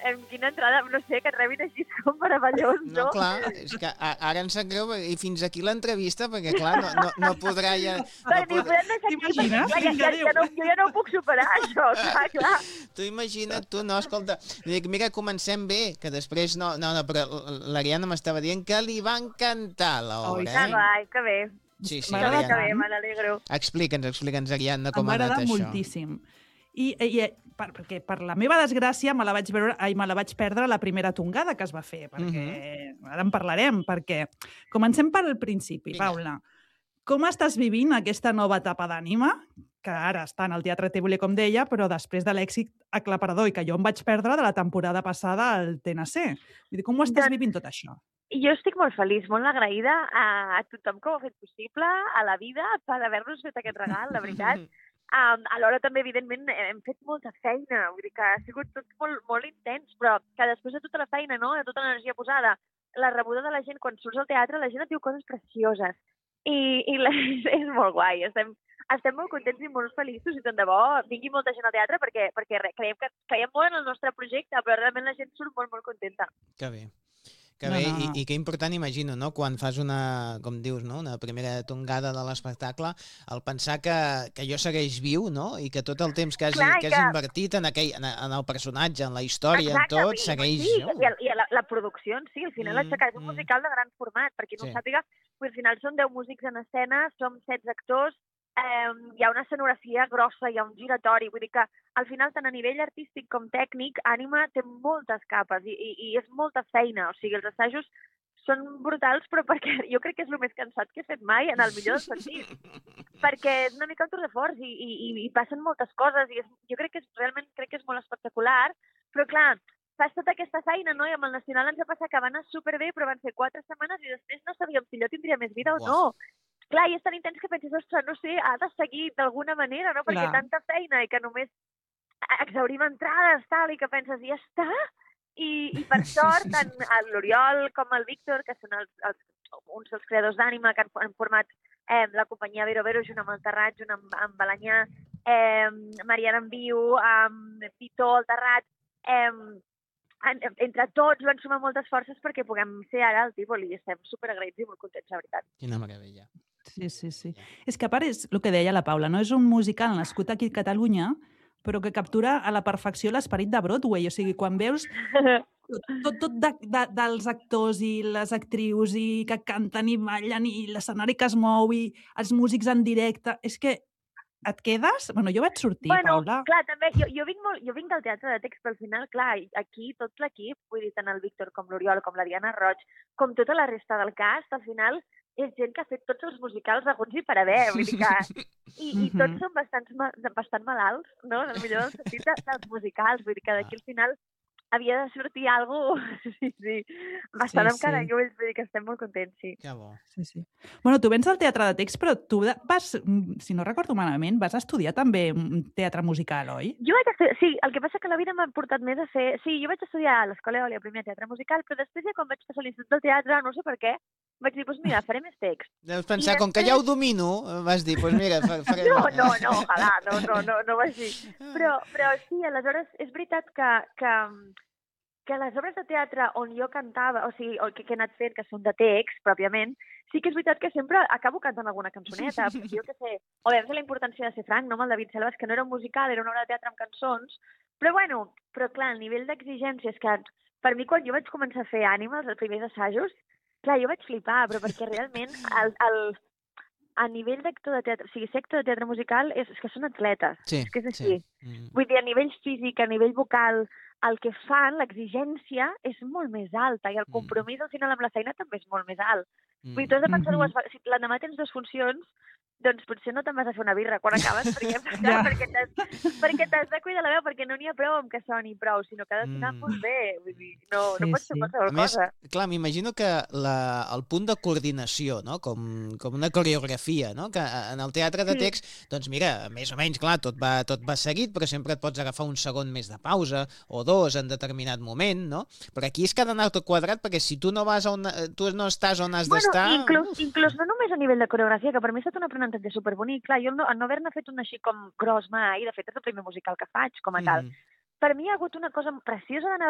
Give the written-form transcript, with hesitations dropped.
quina entrada, no sé, que et rebin així com meravellós, no? No, clar, és que ara em sap greu i fins aquí l'entrevista, perquè clar, no podrà ja... Però ni ho podem deixar aquí, perquè clar, jo ja no ho puc superar, això, clar. Tu imagina't, tu, no, escolta, dic, mira, comencem bé, que després no, però l'Ariadna m'estava dient que li va encantar l'obra, eh? Ai, que bé. Sí, M'agrada que bé, me n'alegro. Explica'ns, Ariadna, com ha anat això. M'agrada moltíssim. Perquè per la meva desgràcia me la vaig perdre la primera tongada que es va fer, perquè ara en parlarem, perquè comencem pel principi, Paula. Com estàs vivint aquesta nova etapa d'Ànima, que ara està en el Teatre Tívoli, com deia, però després de l'èxit aclaparador i que jo em vaig perdre de la temporada passada al TNC? Vull dir, com ho estàs vivint tot això? Jo estic molt feliç, molt agraïda a tothom que ho ha fet possible, a la vida, per haver-nos fet aquest regal, la veritat. Alhora també, evidentment, hem fet molta feina, vull dir que ha sigut tot molt, molt intens, però que després de tota la feina, no?, de tota l'energia posada, la rebuda de la gent, quan surts al teatre, la gent et diu coses precioses. I és molt guai, estem molt contents i molt feliços, i tant de bo vingui molta gent al teatre perquè creiem molt en el nostre projecte, però realment la gent surt molt, molt contenta. Que bé. Que bé, i que important, imagino, no?, quan fas una, com dius, no?, una primera tongada de l'espectacle, el pensar que allò segueix viu, no?, i que tot el temps que has invertit en el personatge, en la història, en tot, segueix... Sí, i la producció en si, al final és un musical de gran format, per qui no ho sàpiga, al final són 10 músics en escena, som 16 actors, hi ha una escenografia grossa, hi ha un giratori, vull dir que al final, tant a nivell artístic com tècnic, Ànima té moltes capes i és molta feina, o sigui, els assajos són brutals, però perquè jo crec que és el més cansat que he fet mai, en el millor dels sentits, perquè és una mica un tour de forç i passen moltes coses i jo crec que és molt espectacular, però clar, fas tota aquesta feina, no? I amb el Nacional ens va passar que va anar superbé, però van ser 4 setmanes i després no sabíem si allò tindria més vida o no. Clar, i és tan intens que penses, ostres, no sé, ha de seguir d'alguna manera, no? Perquè tanta feina i que només exhaurim entrades, tal, i que penses, ja està? I per sort, tant l'Oriol com el Víctor, que són uns dels creadors d'Ànima, que han format la companyia Vero Vero, junt amb el Terrat, junt amb Balanyà, Mariana Enviu, Pito, el Terrat, entre tots van sumar moltes forces perquè puguem ser ara al Tívoli i estem superagraïts i molt contents, la veritat. Quina meravella. Sí. És que a part és el que deia la Paula, no? És un musical nascut aquí a Catalunya, però que captura a la perfecció l'esperit de Broadway. O sigui, quan veus tot dels actors i les actrius i que canten i ballen i l'escenari que es mou i els músics en directe, és que et quedes... Bueno, jo vaig sortir, Paula. Clar, també, jo vinc del teatre de text, però al final, clar, aquí tot l'equip, vull dir, tant el Víctor com l'Oriol, com la Diana Roig, com tota la resta del cast, al final és gent que ha fet tots els musicals haguts i per haver, vull dir que... I tots són bastant malalts, no?, en el millor del sentit dels musicals, vull dir que d'aquí al final havia de sortir alguna cosa, bastant amb cara i ulls, vull dir que estem molt contents, sí. Que bo. Sí. Bueno, tu vens del teatre de text, però tu vas, si no recordo malament, vas estudiar també teatre musical, oi? Jo vaig estudiar, sí, el que passa que la vida m'ha portat més a fer... Sí, jo vaig estudiar a l'Escola Eòlia primer teatre musical, però després ja quan vaig passar a l'Institut del Teatre, no sé per què, vaig dir, doncs mira, faré més text. Deus pensar, com que ja ho domino, vas dir, doncs mira, faré... No, ojalà, no vaig dir. Però sí, aleshores, és veritat que les obres de teatre on jo cantava, o sigui, que he anat fent, que són de text, pròpiament, sí que és veritat que sempre acabo cantant alguna cançoneta, perquè jo què sé, o vam fer la importància de ser franc, no, amb el David Selvas, que no era un musical, era una obra de teatre amb cançons, però clar, el nivell d'exigències que, per mi, quan jo vaig començar a fer Ànima, els primers assajos, clar, jo vaig flipar, però perquè realment a nivell d'actor de teatre, o sigui, ser actor de teatre musical és que són atletes, és que és així. Vull dir, a nivell físic, a nivell vocal, el que fan, l'exigència, és molt més alta i el compromís al final amb la feina també és molt més alt. Vull dir, tu has de pensar dues vegades, si l'endemà tens 2 funcions, doncs potser no te'n vas a fer una birra quan acabes, perquè t'has de cuidar la veu, perquè no n'hi ha prou amb que soni prou, sinó que ha de sonar molt bé, vull dir, no pots fer qualsevol cosa. A més, clar, m'imagino que el punt de coordinació, no?, com una coreografia, no?, que en el teatre de text, doncs mira, més o menys, clar, tot va seguit, però sempre et pots agafar un segon més de pausa, o 2 en determinat moment, no? Però aquí és que ha d'anar tot quadrat, perquè si tu no estàs on has d'estar... Inclús no només a nivell de coreografia, que per mi ha estat un aprenentatge superbonic. Clar, jo no haver-ne fet un així com gros mai, de fet és el primer musical que faig com a tal. Per mi hi ha hagut una cosa preciosa d'anar